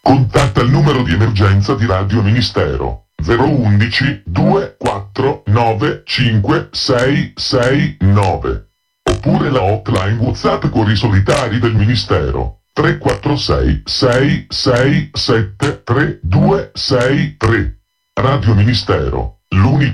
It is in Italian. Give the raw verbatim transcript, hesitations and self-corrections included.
Contatta il numero di emergenza di Radio Ministero zero uno uno due quattro nove cinque sei sei nove oppure la hotline WhatsApp Cuori Solitari del Ministero tre quattro sei sei sei sette tre due sei tre. Radio Ministero, l'unica